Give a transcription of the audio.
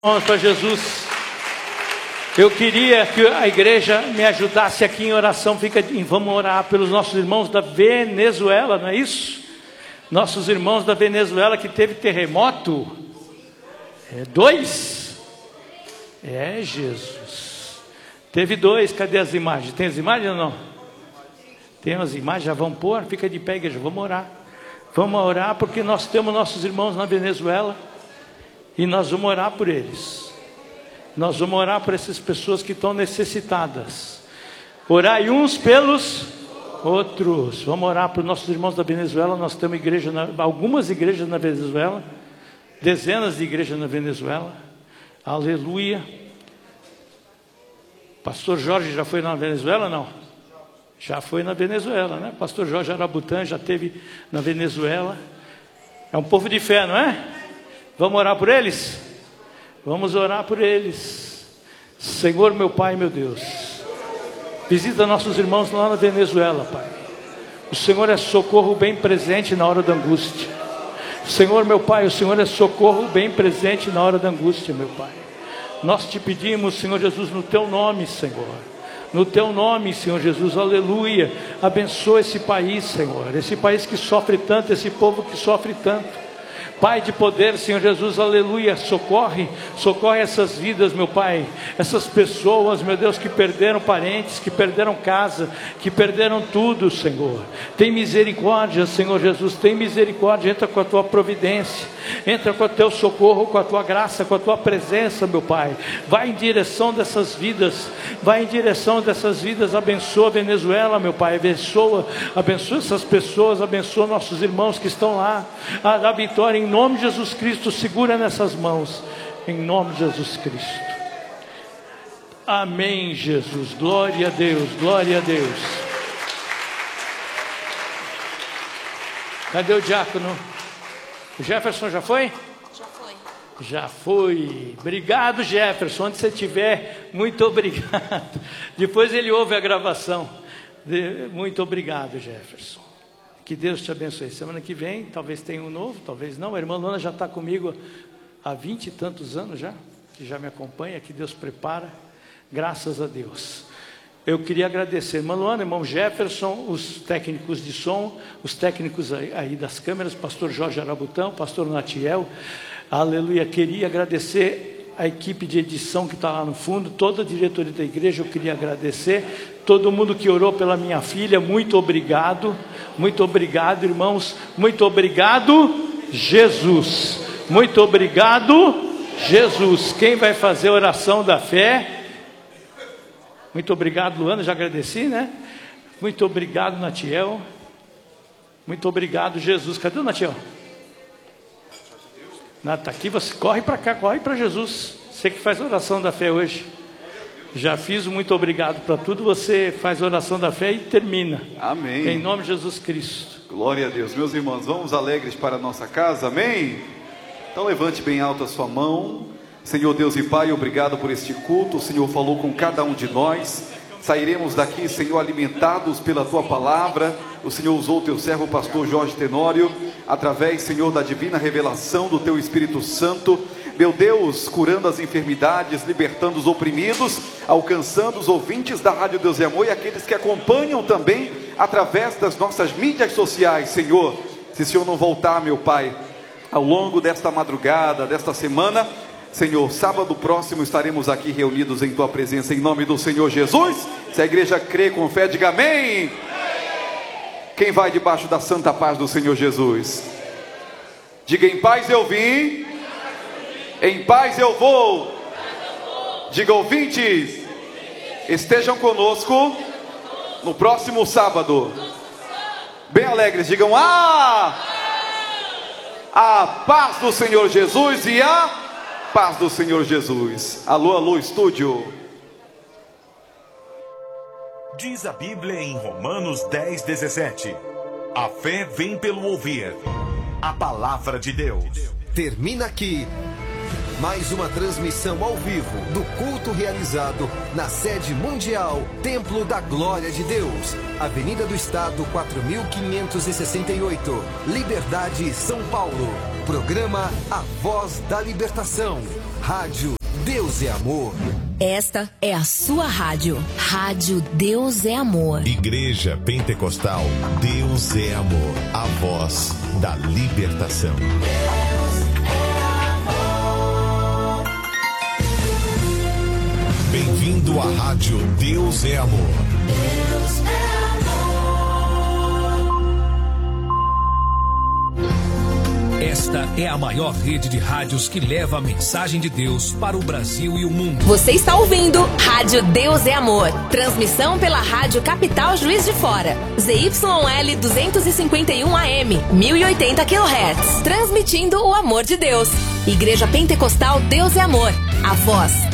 Vamos para Jesus. Eu queria que a igreja me ajudasse aqui em oração. Vamos orar pelos nossos irmãos da Venezuela, não é isso? Nossos irmãos da Venezuela que teve terremoto. 2? Jesus. Teve 2, cadê as imagens? Tem as imagens ou não? Tem as imagens, já vão pôr, fica de pé, igreja, vamos orar. Vamos orar porque nós temos nossos irmãos na Venezuela. E nós vamos orar por eles. Nós vamos orar por essas pessoas que estão necessitadas. Orai uns pelos outros. Vamos orar para os nossos irmãos da Venezuela. Nós temos algumas igrejas na Venezuela. Dezenas de igrejas na Venezuela. Aleluia. Pastor Jorge já foi na Venezuela, não? Já foi na Venezuela, né? Pastor Jorge Arabutan já esteve na Venezuela. É um povo de fé, não é? Vamos orar por eles? Vamos orar por eles. Senhor, meu Pai, meu Deus, visita nossos irmãos lá na Venezuela, Pai. O Senhor é socorro bem presente na hora da angústia. Senhor, meu Pai, o Senhor é socorro bem presente na hora da angústia, meu Pai. Nós te pedimos, Senhor Jesus, no Teu nome, Senhor. No Teu nome, Senhor Jesus, aleluia. Abençoa esse país, Senhor. Esse país que sofre tanto, esse povo que sofre tanto. Pai de poder, Senhor Jesus, aleluia, socorre essas vidas, meu Pai, essas pessoas, meu Deus, que perderam parentes, que perderam casa, que perderam tudo, Senhor. Tem misericórdia, Senhor Jesus, tem misericórdia, entra com a Tua providência, entra com o Teu socorro, com a Tua graça, com a Tua presença, meu Pai. Vai em direção dessas vidas, abençoa a Venezuela, meu Pai, abençoa essas pessoas, abençoa nossos irmãos que estão lá, a dar vitória em nome de Jesus Cristo. Segura nessas mãos, em nome de Jesus Cristo. Amém, Jesus, glória a Deus, glória a Deus. Cadê o diácono? O Jefferson já foi? Já foi. Obrigado, Jefferson, onde você estiver, muito obrigado. Depois ele ouve a gravação. Muito obrigado, Jefferson. Que Deus te abençoe. Semana que vem, talvez tenha um novo, talvez não. A irmã Luana já está comigo há 20 e tantos anos já, que já me acompanha, que Deus prepara. Graças a Deus. Eu queria agradecer, irmã Luana, irmão Jefferson, os técnicos de som, os técnicos aí das câmeras, pastor Jorge Arabutão, pastor Natiel. Aleluia. Queria agradecer a equipe de edição que está lá no fundo, toda a diretoria da igreja. Eu queria agradecer todo mundo que orou pela minha filha. Muito obrigado, irmãos. Muito obrigado, Jesus. Muito obrigado, Jesus. Quem vai fazer a oração da fé? Muito obrigado, Luana, já agradeci, né? Muito obrigado, Natiel. Muito obrigado, Jesus. Cadê o Natiel? Está aqui, você corre para cá, corre para Jesus. Você que faz a oração da fé hoje. Já fiz, muito obrigado para tudo. Você faz a oração da fé e termina. Amém. Em nome de Jesus Cristo. Glória a Deus. Meus irmãos, vamos alegres para a nossa casa, amém? Então levante bem alto a sua mão. Senhor Deus e Pai, obrigado por este culto. O Senhor falou com cada um de nós. Sairemos daqui, Senhor, alimentados pela Tua palavra. O Senhor usou o Teu servo, pastor Jorge Tenório, através, Senhor, da divina revelação do Teu Espírito Santo. Meu Deus, curando as enfermidades, libertando os oprimidos, alcançando os ouvintes da Rádio Deus e Amor e aqueles que acompanham também através das nossas mídias sociais. Senhor, se o Senhor não voltar, meu Pai, ao longo desta madrugada, desta semana, Senhor, sábado próximo estaremos aqui reunidos em Tua presença, em nome do Senhor Jesus. Se a igreja crê com fé, diga amém. Quem vai debaixo da santa paz do Senhor Jesus? Diga: em paz eu vim, em paz eu vou. Diga: ouvintes, estejam conosco no próximo sábado. Bem alegres, digam: a paz do Senhor Jesus e a paz do Senhor Jesus. Alô, alô, estúdio. Diz a Bíblia em Romanos 10:17: a fé vem pelo ouvir a palavra de Deus. Termina aqui mais uma transmissão ao vivo do culto realizado na sede mundial Templo da Glória de Deus, Avenida do Estado 4568, Liberdade, São Paulo. Programa A Voz da Libertação. Rádio Deus é Amor. Esta é a sua rádio. Rádio Deus é Amor. Igreja Pentecostal Deus é Amor. A voz da libertação. Deus é amor. Bem-vindo à Rádio Deus é Amor. Deus é amor. Esta é a maior rede de rádios que leva a mensagem de Deus para o Brasil e o mundo. Você está ouvindo Rádio Deus é Amor. Transmissão pela Rádio Capital Juiz de Fora. ZYL 251 AM, 1080 kHz. Transmitindo o amor de Deus. Igreja Pentecostal Deus é Amor. A voz